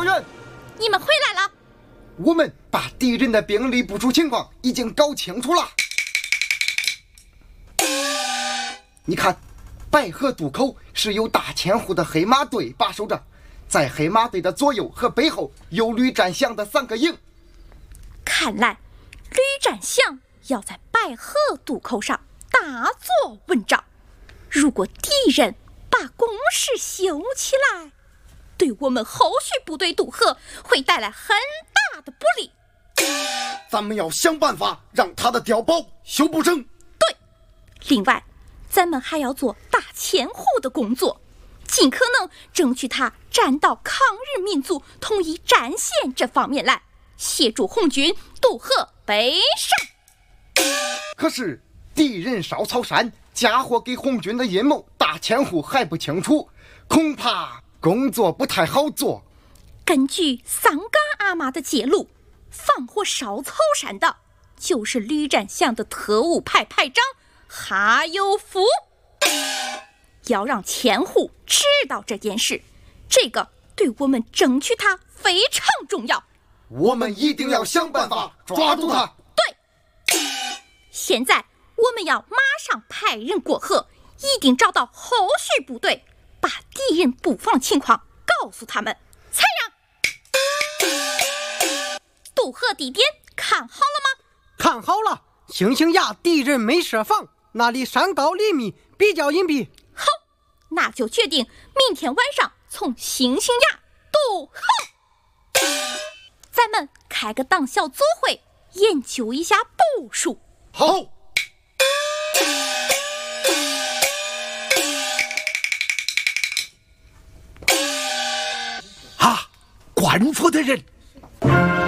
教员， 你们回来了。 我们把敌人的兵力部署情况已经搞清楚了。你看，白河渡口是由大千户的黑马队把守着，在黑马队的左右和背后有吕占祥的3个营。 看来吕占祥要在白河渡口上大做文章。如果敌人把工事修起来，对我们后续部队渡河会带来很大的不利。 咱们要想办法让他的碉堡修不成。 对，另外咱们还要做大千户的工作，尽可能争取他站到抗日民族统一战线这方面来，协助红军渡河北上。 可是敌人烧草山，嫁祸给红军的阴谋大千户还不清楚，恐怕工作不太好做。 根据桑嘎阿妈的揭露，放火烧草山的就是吕占祥的特务派排长哈有福。要让千户知道这件事，这个对我们争取他非常重要。 我们一定要想办法抓住他。 对，现在我们要马上派人过河，一定找到后续部队，把敌人布防情况告诉他们。采样，渡河地点看好了吗？ 看好了，星星崖敌人没设防，那里山高林密，比较隐蔽。 好，那就决定明天晚上从星星崖渡河。咱们开个党小组会，研究一下部署。 好。啊，关错的人。